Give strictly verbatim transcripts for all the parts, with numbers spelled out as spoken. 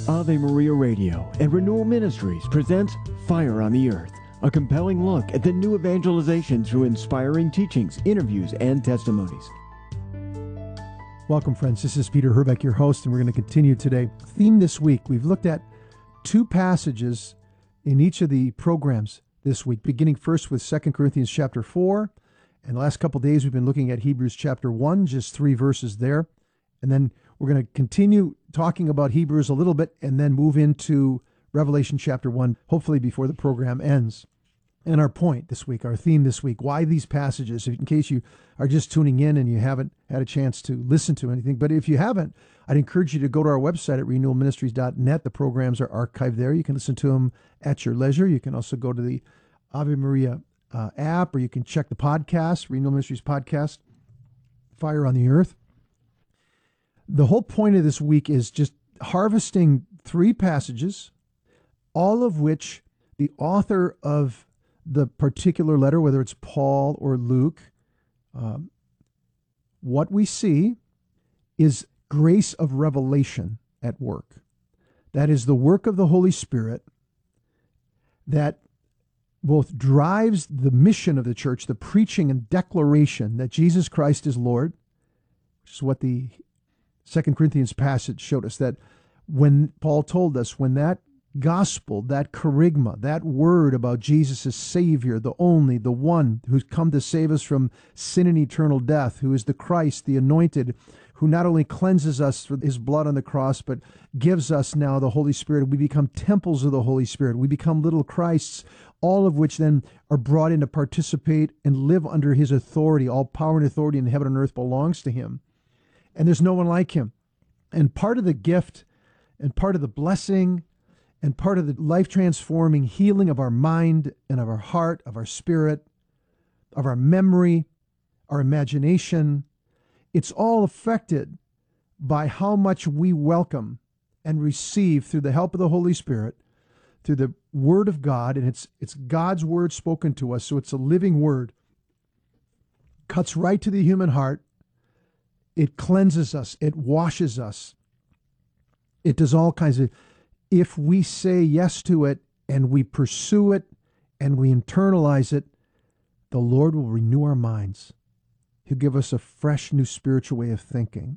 Ave Maria Radio and Renewal Ministries presents Fire on the Earth, a compelling look at the new evangelization through inspiring teachings, interviews, and testimonies. Welcome, friends. This is Peter Herbeck, your host, and we're going to continue today. Theme this week, we've looked at two passages in each of the programs this week, beginning first with Second Corinthians chapter four, and the last couple of days we've been looking at Hebrews chapter one, just three verses there, and then we're going to continue talking about Hebrews a little bit and then move into Revelation chapter one, hopefully before the program ends. And our point this week, our theme this week, why these passages, in case you are just tuning in and you haven't had a chance to listen to anything. But if you haven't, I'd encourage you to go to our website at renewal ministries dot net. The programs are archived there. You can listen to them at your leisure. You can also go to the Ave Maria uh, app, or you can check the podcast, Renewal Ministries podcast, Fire on the Earth. The whole point of this week is just harvesting three passages, all of which the author of the particular letter, whether it's Paul or Luke, um, what we see is grace of revelation at work. That is the work of the Holy Spirit that both drives the mission of the church, the preaching and declaration that Jesus Christ is Lord, which is what the Second Corinthians passage showed us, that when Paul told us, when that gospel, that kerygma, that word about Jesus as Savior, the only, the one who's come to save us from sin and eternal death, who is the Christ, the anointed, who not only cleanses us with his blood on the cross, but gives us now the Holy Spirit. We become temples of the Holy Spirit. We become little Christs, all of which then are brought in to participate and live under his authority. All power and authority in heaven and earth belongs to him. And there's no one like him. And part of the gift and part of the blessing and part of the life-transforming healing of our mind and of our heart, of our spirit, of our memory, our imagination, it's all affected by how much we welcome and receive through the help of the Holy Spirit, through the Word of God, and it's it's God's Word spoken to us, so it's a living Word. Cuts right to the human heart. It cleanses us. It washes us. It does all kinds of... If we say yes to it and we pursue it and we internalize it, the Lord will renew our minds. He'll give us a fresh new spiritual way of thinking.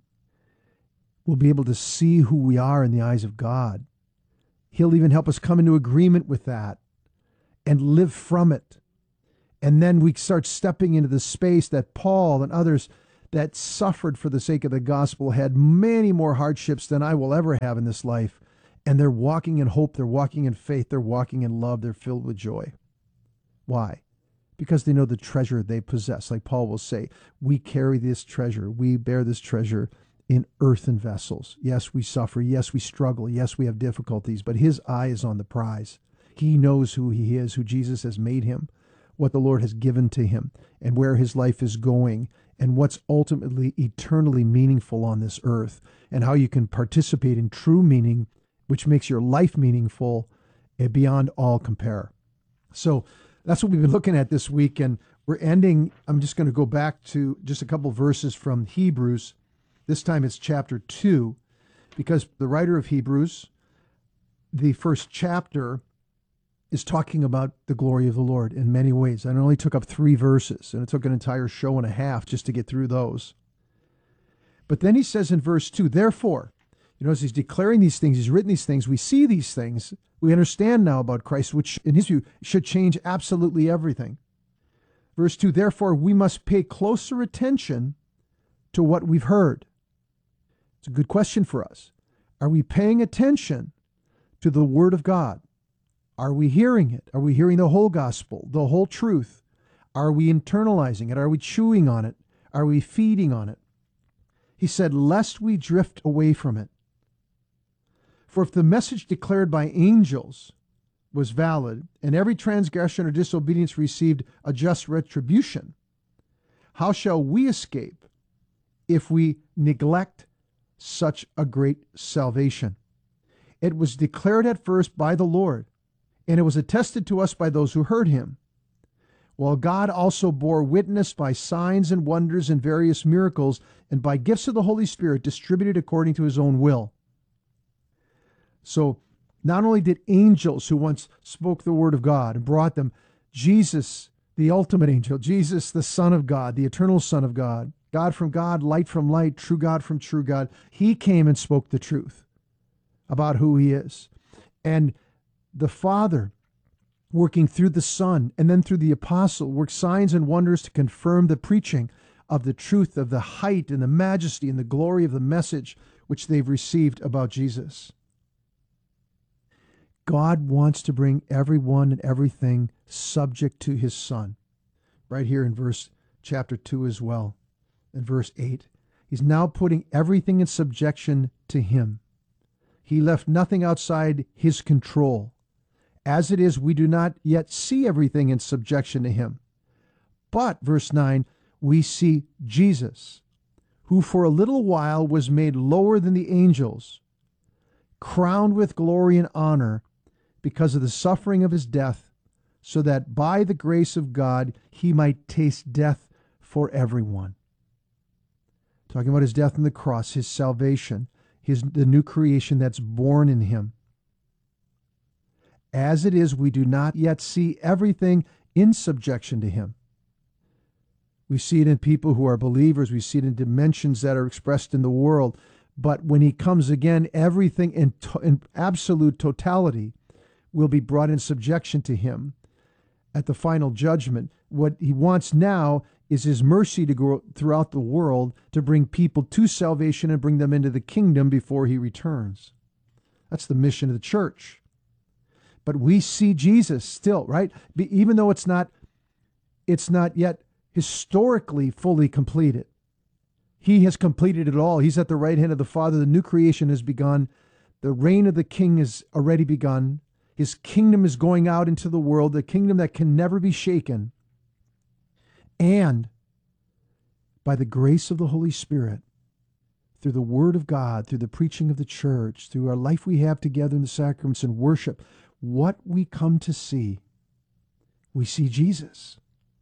We'll be able to see who we are in the eyes of God. He'll even help us come into agreement with that and live from it. And then we start stepping into the space that Paul and others that suffered for the sake of the gospel had many more hardships than I will ever have in this life. And they're walking in hope, they're walking in faith, they're walking in love, they're filled with joy. Why? Because they know the treasure they possess. Like Paul will say, we carry this treasure, we bear this treasure in earthen vessels. Yes, we suffer, yes, we struggle, yes, we have difficulties, but his eye is on the prize. He knows who he is, who Jesus has made him, what the Lord has given to him, and where his life is going, and what's ultimately eternally meaningful on this earth, and how you can participate in true meaning, which makes your life meaningful and beyond all compare. So that's what we've been looking at this week, and we're ending, I'm just going to go back to just a couple verses from Hebrews. This time it's chapter two, because the writer of Hebrews, the first chapter, is talking about the glory of the Lord in many ways. And it only took up three verses, and it took an entire show and a half just to get through those. But then he says in verse two, therefore, you know, as he's declaring these things, he's written these things, we see these things, we understand now about Christ, which in his view should change absolutely everything. Verse two, therefore, we must pay closer attention to what we've heard. It's a good question for us. Are we paying attention to the Word of God? Are we hearing it? Are we hearing the whole gospel, the whole truth? Are we internalizing it? Are we chewing on it? Are we feeding on it? He said, lest we drift away from it. For if the message declared by angels was valid, and every transgression or disobedience received a just retribution, how shall we escape if we neglect such a great salvation? It was declared at first by the Lord, and it was attested to us by those who heard him. While God also bore witness by signs and wonders and various miracles, and by gifts of the Holy Spirit distributed according to his own will. So not only did angels who once spoke the word of God and brought them, Jesus, the ultimate angel, Jesus, the Son of God, the eternal Son of God, God from God, light from light, true God from true God, he came and spoke the truth about who he is. And the Father, working through the Son and then through the apostle, worked signs and wonders to confirm the preaching of the truth of the height and the majesty and the glory of the message which they've received about Jesus. God wants to bring everyone and everything subject to his Son. Right here in verse chapter two as well, in verse eight. He's now putting everything in subjection to him. He left nothing outside his control. As it is, we do not yet see everything in subjection to him. But, verse nine, we see Jesus, who for a little while was made lower than the angels, crowned with glory and honor because of the suffering of his death, so that by the grace of God he might taste death for everyone. Talking about his death on the cross, his salvation, his the new creation that's born in him. As it is, we do not yet see everything in subjection to him. We see it in people who are believers. We see it in dimensions that are expressed in the world. But when he comes again, everything in, to, in absolute totality will be brought in subjection to him at the final judgment. What he wants now is his mercy to go throughout the world to bring people to salvation and bring them into the kingdom before he returns. That's the mission of the church. But we see Jesus still, right? Even though it's not, it's not yet historically fully completed. He has completed it all. He's at the right hand of the Father. The new creation has begun. The reign of the King has already begun. His kingdom is going out into the world, the kingdom that can never be shaken. And by the grace of the Holy Spirit, through the Word of God, through the preaching of the church, through our life we have together in the sacraments and worship, what we come to see, we see Jesus.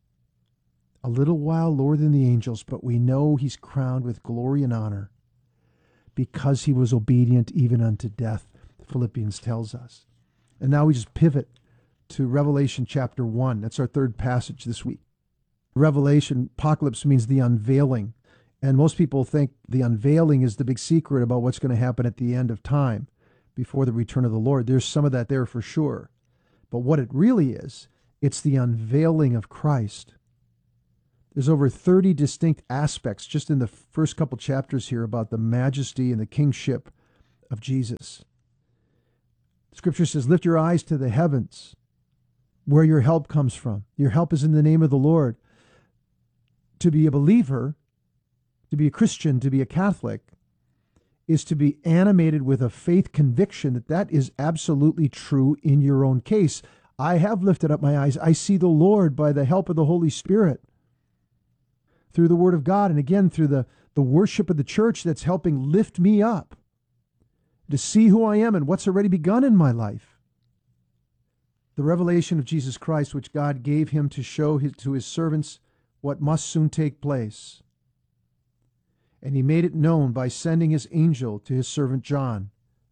A little while lower than the angels, but we know he's crowned with glory and honor because he was obedient even unto death, Philippians tells us. And now we just pivot to Revelation chapter one. That's our third passage this week. Revelation, apocalypse means the unveiling. And most people think the unveiling is the big secret about what's going to happen at the end of time before the return of the Lord. There's some of that there for sure. But what it really is, it's the unveiling of Christ. There's over thirty distinct aspects just in the first couple chapters here about the majesty and the kingship of Jesus. Scripture says, lift your eyes to the heavens, where your help comes from. Your help is in the name of the Lord. To be a believer, to be a Christian, to be a Catholic, is to be animated with a faith conviction that that is absolutely true in your own case. I have lifted up my eyes. I see the Lord by the help of the Holy Spirit, through the Word of God, and again through the, the worship of the church that's helping lift me up to see who I am and what's already begun in my life. The revelation of Jesus Christ, which God gave him to show his, to his servants what must soon take place. And he made it known by sending his angel to his servant John,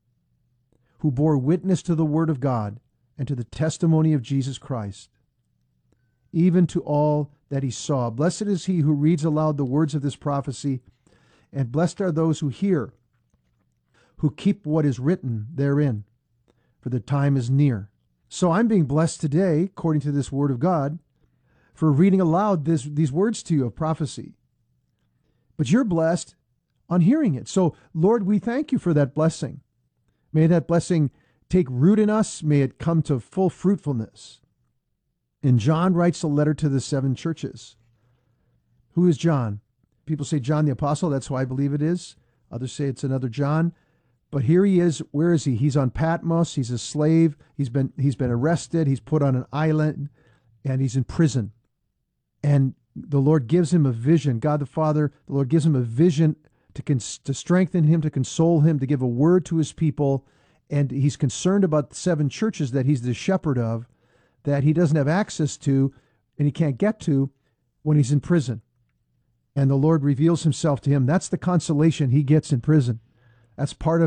who bore witness to the word of God and to the testimony of Jesus Christ, even to all that he saw. Blessed is he who reads aloud the words of this prophecy, and blessed are those who hear, who keep what is written therein, for the time is near. So I'm being blessed today, according to this word of God, for reading aloud this, these words to you of prophecy. But you're blessed on hearing it. So, Lord, we thank you for that blessing. May that blessing take root in us. May it come to full fruitfulness. And John writes a letter to the seven churches. Who is John? People say John the Apostle. That's who I believe it is. Others say it's another John. But here he is. Where is he? He's on Patmos. He's a slave. He's been he's been arrested. He's put on an island, and he's in prison. And the Lord gives him a vision. God the Father, the Lord gives him a vision to cons- to strengthen him, to console him, to give a word to his people. And he's concerned about the seven churches that he's the shepherd of, that he doesn't have access to and he can't get to when he's in prison. And the Lord reveals himself to him. That's the consolation he gets in prison. That's part of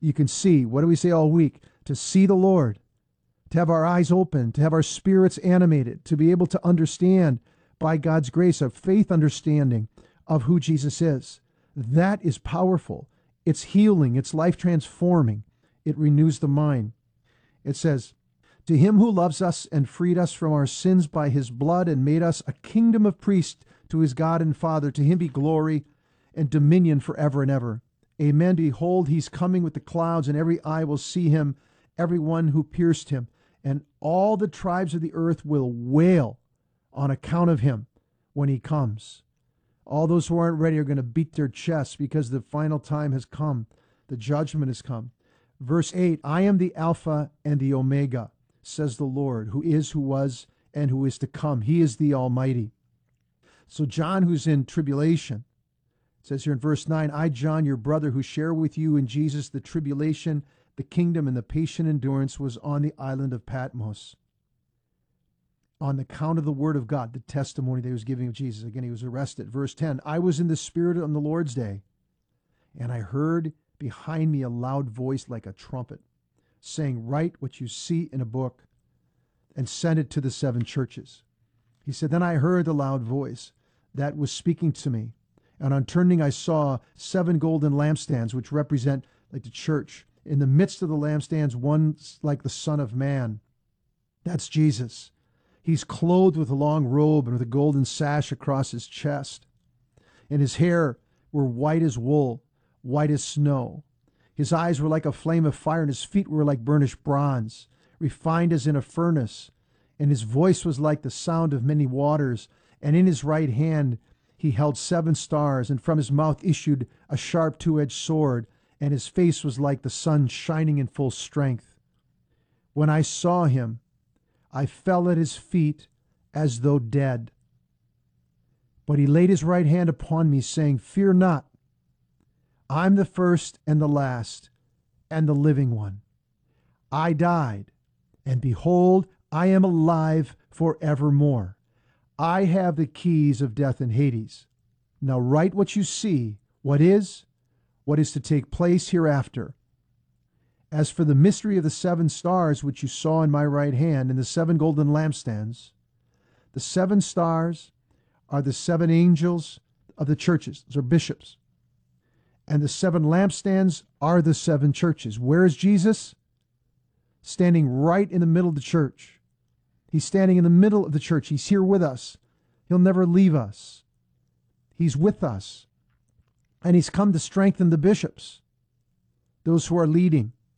you can see. What do we say all week? To see the Lord, to have our eyes open, to have our spirits animated, to be able to understand by God's grace a faith understanding of who Jesus is. That is powerful. It's healing. It's life transforming. It renews the mind. It says, to him who loves us and freed us from our sins by his blood and made us a kingdom of priests to his God and Father, to him be glory and dominion forever and ever. Amen. Behold, he's coming with the clouds, and every eye will see him, every one who pierced him, and all the tribes of the earth will wail on account of him when he comes. All those who aren't ready are going to beat their chests because the final time has come. The judgment has come. Verse eight, I am the Alpha and the Omega, says the Lord, who is, who was, and who is to come. He is the Almighty. So John, who's in tribulation, says here in verse nine, I, John, your brother, who share with you in Jesus the tribulation, the kingdom, and the patient endurance, was on the island of Patmos on the count of the word of God, the testimony that he was giving of Jesus. Again, he was arrested. Verse ten, I was in the Spirit on the Lord's day, and I heard behind me a loud voice like a trumpet, saying, write what you see in a book and send it to the seven churches. He said, then I heard the loud voice that was speaking to me, and on turning I saw seven golden lampstands, which represent like the church. In the midst of the lampstands, one like the Son of Man. That's Jesus. He's clothed with a long robe and with a golden sash across his chest. And his hair were white as wool, white as snow. His eyes were like a flame of fire, and his feet were like burnished bronze, refined as in a furnace. And his voice was like the sound of many waters. And in his right hand he held seven stars, and from his mouth issued a sharp two-edged sword, and his face was like the sun shining in full strength. When I saw him, I fell at his feet as though dead. But he laid his right hand upon me, saying, fear not. I'm the first and the last and the living one. I died, and behold, I am alive forevermore. I have the keys of death and Hades. Now write what you see, what is, what is to take place hereafter. As for the mystery of the seven stars which you saw in my right hand and the seven golden lampstands, the seven stars are the seven angels of the churches. Those are bishops. And the seven lampstands are the seven churches. Where is Jesus? Standing right in the middle of the church. He's standing in the middle of the church. He's here with us. He'll never leave us. He's with us. And he's come to strengthen the bishops, those who are leading.